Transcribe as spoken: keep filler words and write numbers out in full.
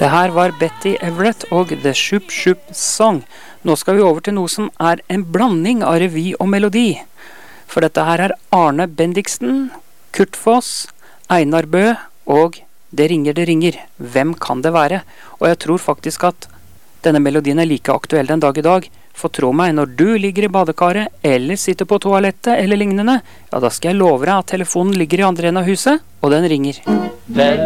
Det her var Betty Everett og The Shoop Shoop Song. Nå skal vi over til noe som er en blanding av revy og melodi. For dette her er Arne Bendiksen, Kurt Foss, Einar Bø og Det ringer, det ringer. Hvem kan det være? Og jeg tror faktisk at denne melodien er like aktuell den dag i dag. For tro meg, når du ligger i badekaret, eller sitter på toalettet, eller lignende, ja, da skal jeg love deg at telefonen ligger i andre enden av huset, og den ringer. Vel.